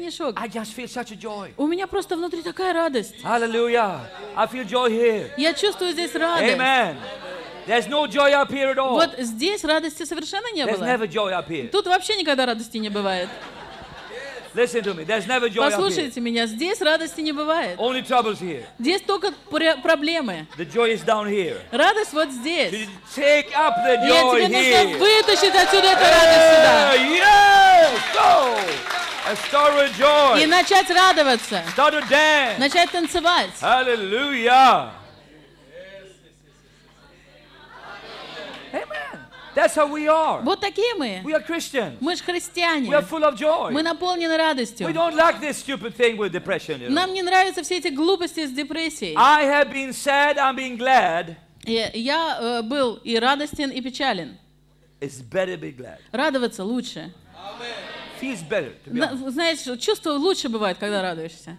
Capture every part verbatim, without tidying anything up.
коньячок. I just feel such a joy. У меня просто внутри такая радость. Hallelujah. I feel joy here. Я чувствую здесь радость. Amen. There's no joy up here at all. Вот здесь радости совершенно не There's было. never joy up here. Тут вообще никогда радости не бывает. Listen to me. There's never joy up here. Послушайте меня, здесь радости не бывает. Only troubles here. Здесь только пр- проблемы. The joy is down here. Радость вот You здесь. take up the И joy тебе нужно here. вытащить отсюда эту радость сюда. Yes! Go! And start with joy. И начать радоваться. Start to dance. Начать танцевать. Hallelujah. Amen. That's how we are. Вот такие мы. We are Christians. Мы же христиане. We are full of joy. Мы наполнены радостью. We don't like this stupid thing with depression. You know? Нам не нравятся все эти глупости с депрессией. I have been sad, I'm being glad. И я э, был и радостен, и печален. It's better to be glad. Радоваться лучше. Feels better to be На- honest. Знаешь, что чувство лучше бывает, когда радуешься.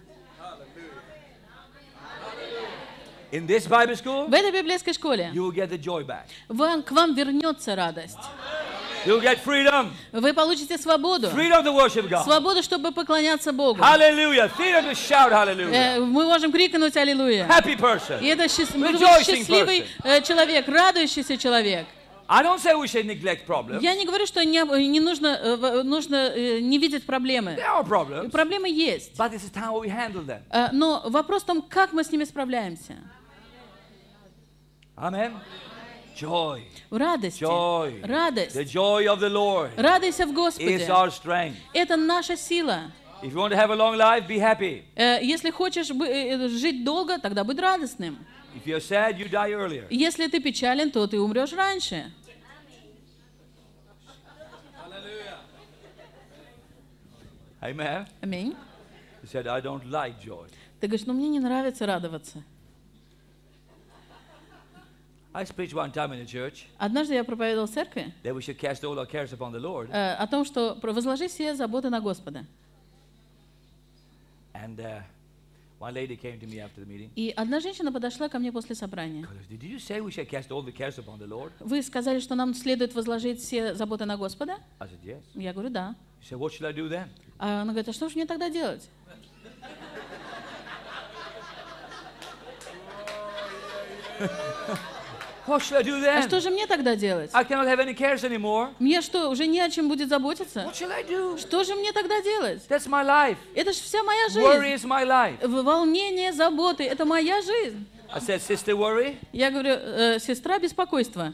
In this Bible school, В этой библейской школе you will get the joy back. вам, к вам вернется радость. You'll get freedom. Вы получите свободу. Freedom to worship God. Свободу, чтобы поклоняться Богу. Hallelujah. Freedom to shout hallelujah. Э, Мы можем крикнуть «Аллилуйя». Happy person. И это счаст- Rejoicing счастливый э, человек, радующийся человек. I don't say we should neglect problems. Я не говорю, что не, не нужно, э, в- нужно э, не видеть проблемы. There are problems. Проблемы есть. But it's the time we handle them. Э, Но вопрос в том, как мы с ними справляемся. Amen. Joy. В радости. Joy. Радость. The joy of the Lord Радуйся в is Господе. our strength. Это наша сила. If you want to have a long life, be happy. Э, Если хочешь бы- э, жить долго, тогда будь радостным. If you're sad, you die earlier. Если ты печален, то ты умрешь раньше. Amen. Аминь. He said, I don't like joy. Ты говоришь, ну мне не нравится радоваться. I preached one time in the church Однажды я проповедовал в церкви that we should cast all our cares upon the Lord. э, о том, что про- возложи все заботы на Господа. And uh, one lady came to me after the meeting. И одна женщина подошла ко мне после собрания. Did you say we should cast all the cares upon the Lord? Вы сказали, что нам следует возложить все заботы на Господа? I said, yes. Я говорю, да. She said, what should I do then? А она говорит, а что же мне тогда делать? What should I do А then? что же мне тогда делать? I cannot have any cares anymore. Мне что, уже не о чем будет заботиться? What shall I do? Что же мне тогда делать? That's my life. Это же вся моя Worry жизнь. is my life. В- Волнение, заботы, это моя жизнь. I said, sister, worry. Я говорю, «Э, сестра, беспокойство.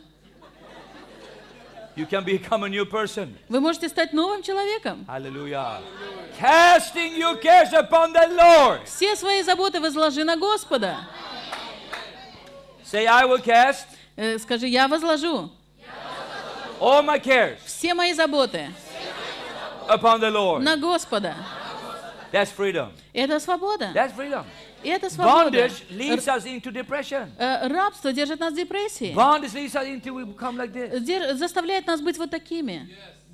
You can become a new person. Вы можете стать новым человеком. Hallelujah. Casting your cares upon the Lord. Все свои заботы возложи на Господа. Say, I will cast Э, Скажи, я возложу all my cares все мои заботы upon the Lord. на Господа. That's freedom. Это свобода. That's freedom. Это свобода. Bondage leads us into depression. Э, Рабство держит нас в депрессии. Bondage leads us into we become like this. Дер- Заставляет нас быть вот такими.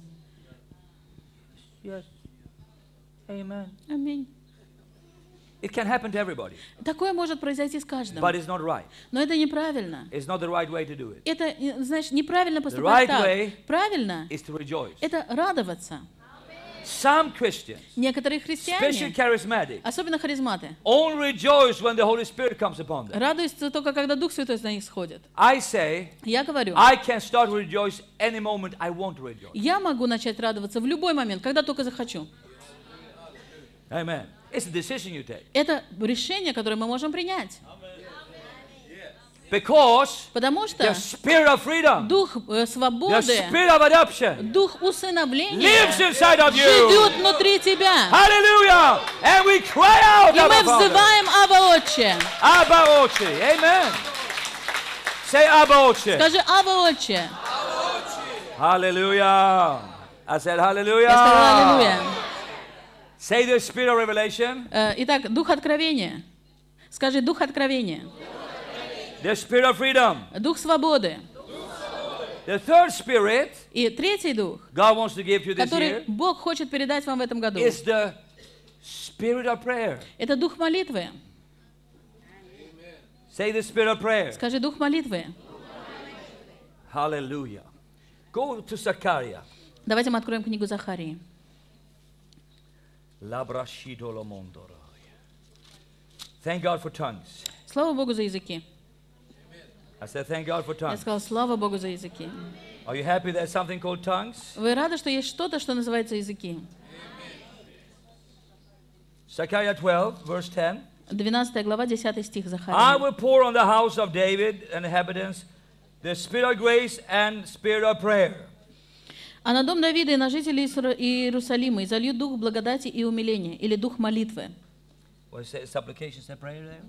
Yes. Amen. Аминь. It can happen to everybody, Такое может произойти с каждым. but it's not right. Но это неправильно. It's not the right way to do it. Это, э, знаешь, неправильно поступать right так. way Правильно It's to rejoice. — это радоваться. Some Christians, Некоторые especially христиане, charismatic, особенно харизматы, only rejoice when the Holy Spirit comes upon them. радуются только, когда Дух Святой на них сходит. I say, Я говорю, I can start to rejoice any moment I want to rejoice. я могу начать радоваться в любой момент, когда только захочу. Amen. It's a decision you take. Это решение, которое мы можем принять. Because Потому the что spirit of freedom, Дух э, the свободы, spirit of adoption Дух усыновления lives inside of you. живет внутри тебя. Hallelujah. And we cry out, И мы Abba Father. взываем Ава Отче. Abba Oche. Amen. Say Abba Oche. Скажи Ава Отче. Hallelujah. I said hallelujah. Я сказала аллилуйя. Say the spirit of revelation. Э, Итак, Дух откровения. Скажи Дух откровения. The spirit of freedom. Дух свободы. The third spirit И третий дух, God wants to give you this который year Бог хочет передать вам в этом году, is the spirit of prayer. это дух молитвы. Say the spirit of prayer. Скажи Дух молитвы. Hallelujah. Go to Zechariah. Давайте мы откроем книгу Захарии. Labrashidolomondoro. Thank God for tongues. Слава Богу за языки. I said, thank God for Я tongues. сказал, слава Богу за языки. Are you happy there's something called tongues? Вы рады, что есть что-то, что называется языки? Zechariah twelve, verse ten. двенадцатая глава, десятый стих I Захария. will pour on the house of David and inhabitants the spirit of grace and spirit of prayer. А на дом Давида и на жителей Исра- Иерусалима изолью дух благодати и умиления, или дух молитвы. What is it? Supplications and prayer there?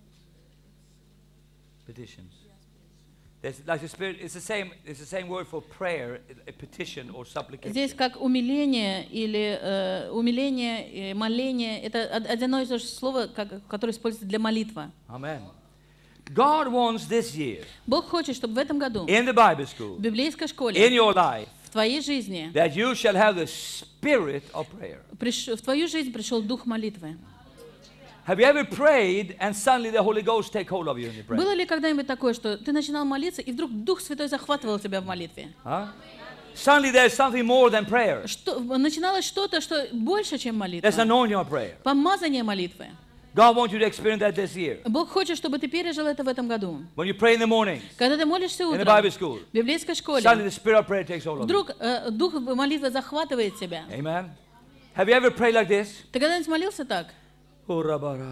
Petitions. There's like the spirit. It's the same. It's the same word for prayer, a petition or supplication. Здесь как умиление или э, умиление, э, моление, это од- одно и то же слово, как- которое используется для молитвы. Amen. God wants this year Бог хочет, чтобы в этом году in the Bible school, в библейской in школе, your life, в твоей жизни, that you shall have the spirit of prayer. приш- в твою жизнь пришел дух молитвы. Have you ever prayed and suddenly the Holy Ghost take hold of you in your prayer? Было ли когда-нибудь такое, что ты начинал молиться, и вдруг Дух Святой захватывал тебя в молитве? Huh? Suddenly there's something more than prayer. Что, начиналось что-то, что больше, чем молитва. There's anointing of prayer. Помазание молитвы. God wants you to experience that this year. Бог хочет, чтобы ты пережил это в этом году. When you pray in the morning, Когда ты молишься in the утром Bible school, в библейской школе, suddenly the spirit of prayer takes hold of you. вдруг э, Дух молитвы захватывает тебя. Amen. Have you ever prayed like this? Ты когда-нибудь молился так? Oh, rabara.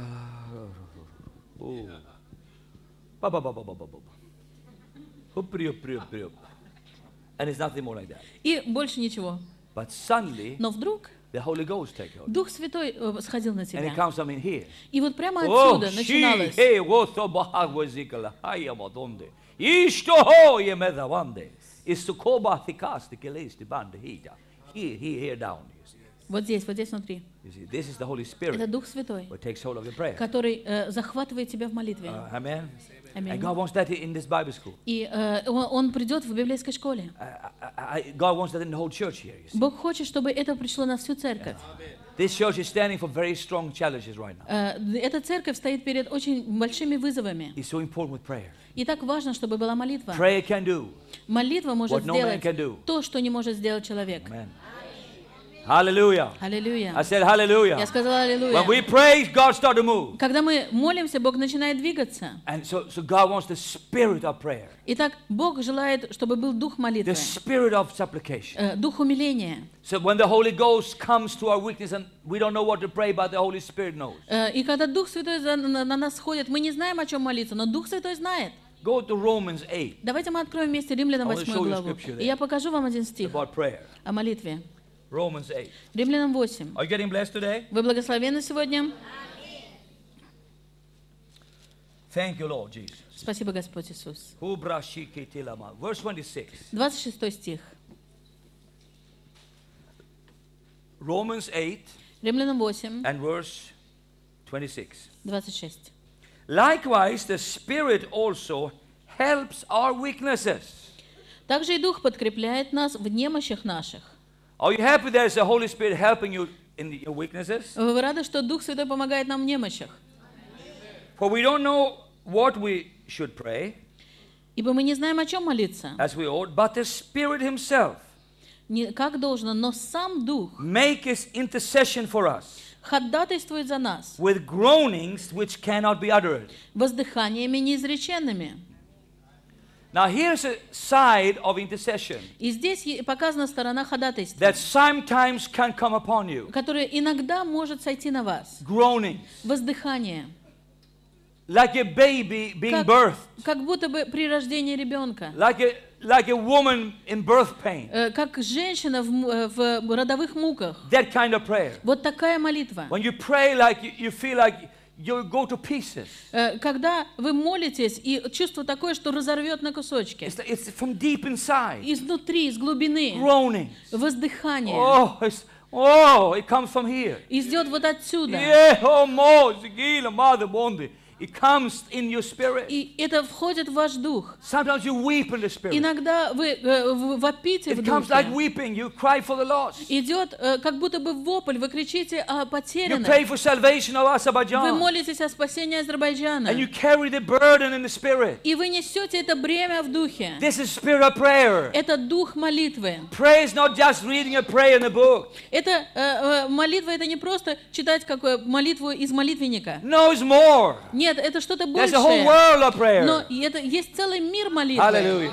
Oh. Ba, ba, ba, ba, ba, ba, ba. Hupri, hupri, hupri, hup. And it's nothing more like that. И больше ничего. But suddenly, Но вдруг the Holy Ghost takes hold. Дух Святой э, сходил на And it тебя. comes from in here. И вот прямо Oh, отсюда she, начиналось. hey, woto bahagwazikala, haya madonde. Ishto ho ye medavande. Is to koba thikas the keles the band hita. Here, here, here down. You see. Вот здесь, вот здесь внутри. You see, this is the Holy Это Spirit Дух Святой, what takes hold of your prayer. который э, захватывает тебя в молитве. Uh, amen. Аминь. And God wants that in this Bible school. И э, он, он придет в библейской школе. I, I, I, God wants that in the whole church here. You see. Бог хочет, чтобы это пришло на всю церковь. This church is standing for very strong challenges right now. Э, Эта церковь стоит перед очень большими вызовами. It's so important with prayer. И так важно, чтобы была молитва. Prayer can do. Молитва может What no man сделать can do. то, что не может сделать человек. Amen. Hallelujah. Аллилуйя. I said hallelujah. Я сказала аллилуйя. When we pray, God start to move. Когда мы молимся, Бог начинает двигаться. And so, so God wants the spirit of prayer, Итак, Бог желает, чтобы был дух молитвы, the spirit of supplication. э, дух умиления. So when the Holy Ghost comes to our weakness and we don't know what to pray, but the Holy Spirit knows. Э, И когда Дух Святой за- на на нас сходит, мы не знаем, о чем молиться, но Дух Святой знает. Go to Romans eight Давайте мы откроем вместе Римлянам I wanna восьмую show you главу. scripture there. И я покажу вам один стих about prayer. о молитве. Romans eight. Римлянам восемь. Are you getting blessed today? Вы благословенны сегодня? Thank you, Lord Jesus. Спасибо, Господь Иисус. Hubrashikitilama. Verse twenty-six. двадцать шестой стих. Romans eight Римлянам восемь, and verse twenty-six. двадцать шесть. Likewise, the Spirit also helps our weaknesses. Также и Дух подкрепляет нас в немощах наших. Are you happy there's the Holy Spirit helping you in your weaknesses? Вы рады, что Дух Святой помогает нам в немощах? For we don't know what we should pray Ибо мы не знаем, о чем молиться, as we ought, but the Spirit Himself не как должно, но сам Дух maketh intercession for us ходатайствует за нас with groanings which cannot be uttered. воздыханиями неизреченными. Now here's a side of intercession И здесь е- показана сторона ходатайства, that sometimes can come upon you. которая иногда может сойти на вас. Groanings, Воздыхание. like a baby being Как, birthed, как будто бы при рождении ребенка. like a like a woman in birth pain. Э, Как женщина в, м- э, в родовых муках. That kind of prayer. Вот такая молитва. When you pray like you, you feel like you go to pieces. Э, Когда вы молитесь, и чувство такое, что разорвет на кусочки. It's, it's from deep inside. Изнутри, из глубины. Groaning. Воздыхание. Oh, it's, oh, it comes from here. Идет вот отсюда. Yeah, oh, mo, sigila, mother, bonde. It comes in your spirit. И это входит в ваш дух. Sometimes you weep in the spirit. Иногда вы э, в- вопите в It comes like духе. weeping. You cry for the lost. Идет э, как будто бы вопль, вы кричите о You потерянных. pray for salvation of Вы Azerbaijan. молитесь о спасении Азербайджана. And you carry the burden in the spirit. И вы несете это бремя в духе. This is spirit of prayer. Это дух молитвы. Prayer is not just reading a prayer in a book. Это э, э, молитва, это не просто читать какую молитву из молитвенника. No, it's more. Нет, это что-то There's a whole большее. world of prayer. Но и это есть целый мир молитвы. Hallelujah.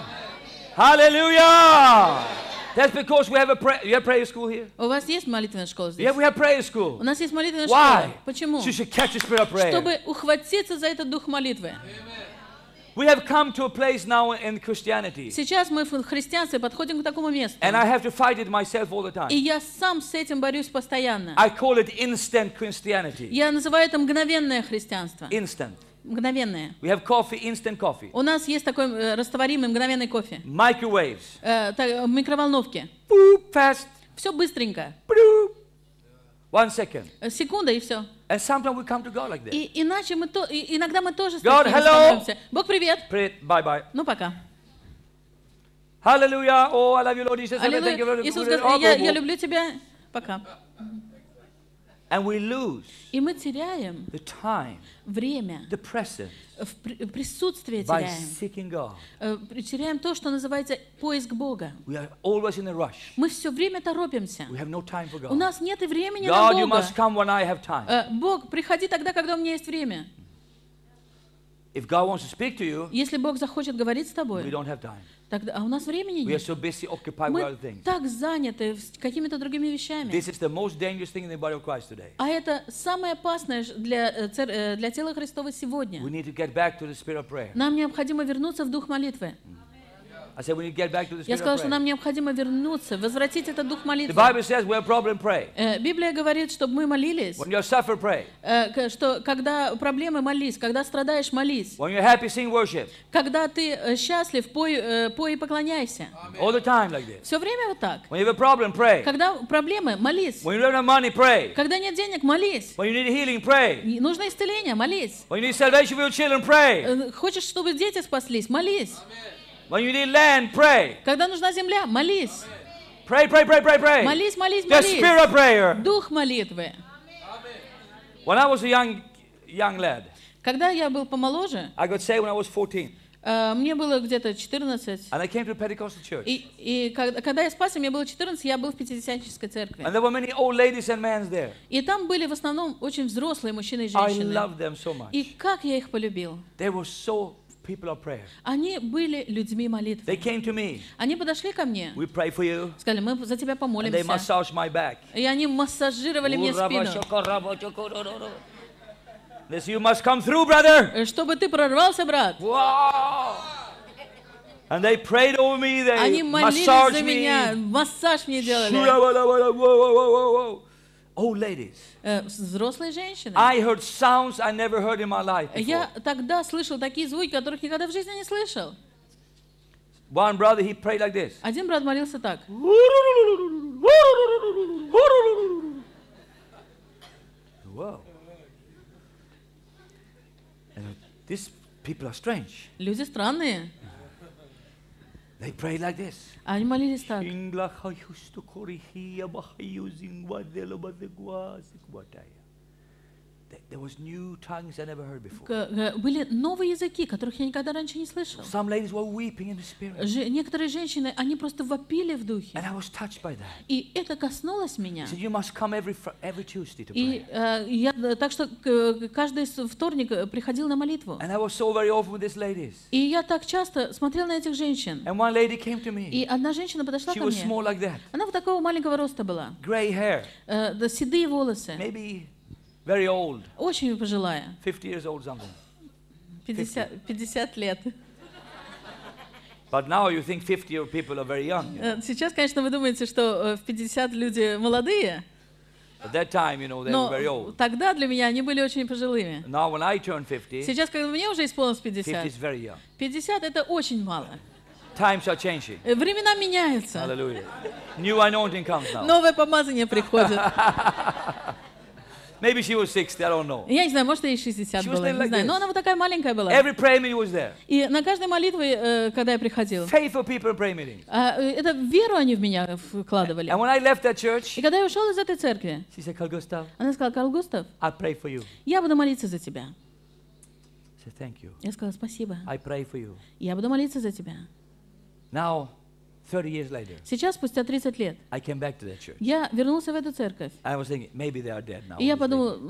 Hallelujah. That's because we have a prayer. You have prayer school here? У вас есть молитвенная школа здесь? Yeah, we have prayer school. У нас есть молитвенная Why? школа. Почему? So you should catch the spirit of prayer. Чтобы ухватиться за этот дух молитвы. We have come to a place now in Christianity. Сейчас мы в христианстве подходим к такому месту. And I have to fight it myself all the time. И я сам с этим борюсь постоянно. I call it instant Christianity. Я называю это мгновенное христианство. Instant. Мгновенное. We have coffee, instant coffee. У нас есть такой э, растворимый мгновенный кофе. Microwaves. Э, та- микроволновки. Boop, fast. Все быстренько. Boop. One second. Э, Секунда и все. And sometimes we come to God like that. И иначе мы то, и иногда мы тоже с God, такими hello. становимся. Бог, привет. Pray, bye-bye. Ну, пока. Hallelujah. Oh, I love you, Lord Jesus. Thank you for Аллилуйя. Иисус the говорит, я, я люблю тебя. Пока. And we lose И мы теряем the time, время, the presence в при- присутствие by теряем. seeking God. Э, Теряем то, что называется поиск Бога. We are always in a rush. Мы все время торопимся. We have no time for У God. нас нет и времени на God, you Бога. must come when I have time. Э, Бог, приходи тогда, когда у меня есть время. If God wants to speak to you, Если Бог захочет говорить с we тобой, don't have time. тогда, а у нас времени We are нет. so busy occupied with Мы other things. так заняты с какими-то другими вещами. This is the most dangerous thing in the body of Christ today. А это самое опасное ж- для, э, цер- э, для тела Христова сегодня. We need to get back to the spirit of prayer. Нам необходимо вернуться в дух молитвы. I said we need to get back to the Я spirit сказала, of что prayer. нам необходимо вернуться, возвратить этот дух The молитвы. Bible says we have problem, pray. Э, Библия говорит, чтобы мы молились, When you suffer, pray. э, к- что когда проблемы, молись, когда страдаешь, молись, When you're happy, sing worship. когда ты э, счастлив, пой, э, пой и поклоняйся. All the time like this. Все время вот так. When you have a problem, pray. Когда проблемы, молись. When you don't have money, pray. Когда нет денег, молись. When you need healing, pray. И нужно исцеление, молись. When you need salvation for your children, pray. Э, Хочешь, чтобы дети спаслись, молись. When you need land, pray. Когда нужна земля, молись. Pray, pray, pray, pray, pray. Молись, молись, The spirit молись. of prayer. Дух молитвы. When I was a young, young lad, Когда я был помоложе, I got saved when I was fourteen. э, мне было где-то четырнадцать. And I came to a Pentecostal church. И, и когда, когда я спасся, мне было четырнадцать, я был в пятидесятнической церкви. And there were many old ladies and men there. И там были в основном очень взрослые мужчины и I женщины. loved them so much. И как я их полюбил. They were so people of prayer. Они были людьми молитвы. They came to me. Они подошли ко мне, We pray for you. сказали, мы за тебя And they помолимся. massaged my back. И они массажировали мне спину. This you must come through, brother. Э, Чтобы ты прорвался, брат. Wow. And they prayed over me. They Они молились massaged за me. меня, массаж мне делали. Whoa, whoa, whoa, whoa, whoa. Old ladies. Э, Взрослые женщины. I heard sounds I never heard in my life before. Я тогда слышал такие звуки, которых никогда в жизни не слышал. One brother, he prayed like this. Один брат молился так. Whoa. And these people are strange. Люди странные. They prayed like this. Они молились так. There- There was new tongues I never heard before. К- э, Были новые языки, которых я никогда раньше не слышал. Some ladies were weeping in the spirit. Же- Некоторые женщины, они просто вопили в And духе. I was touched by that. И это коснулось меня. So you must come every fr- every Tuesday to И pray. э, я, э, так что к- каждый с- вторник э, приходил на молитву. And I was so very often with these ladies. И я так часто смотрел на этих женщин. And one lady came to И me. одна женщина подошла She ко was мне. small like that. Она вот такого маленького роста была. Gray hair. Э, да, седые волосы. Maybe very old. Очень пожилая. fifty years old something. пятьдесят, пятьдесят лет. But now you think fifty year people are very young. You know? Э, Сейчас, конечно, вы думаете, что э, в пятьдесят люди молодые, At that time, you know, they were very но old. тогда для меня они были очень пожилыми. Now when I turn fifty, Сейчас, когда мне уже исполнилось fifty пятьдесят, is very young. пятьдесят это очень мало. Times are changing. Э, Времена меняются. Hallelujah. New anointing comes now. Новое помазание приходит. Maybe she was sixty, I don't know. Я не знаю, может, ей шестьдесят She was было, like не знаю. this. Но она вот такая маленькая была. Every prayer meeting was there. И на каждой молитве, э, когда я приходил, Faithful people in prayer meetings. а, э, это веру они в меня вкладывали. And when I left that church, И когда я ушел из этой церкви, she said, Carl Gustav, она сказала: Карл Густав, I pray for you. я буду молиться за тебя. I said, thank you. Я сказала: спасибо. I pray for you. Я буду молиться за тебя. Now, thirty years later, Сейчас, спустя тридцать лет, I came back to that church. я вернулся в эту церковь. I was thinking, maybe they are dead now. И я these ladies. подумал,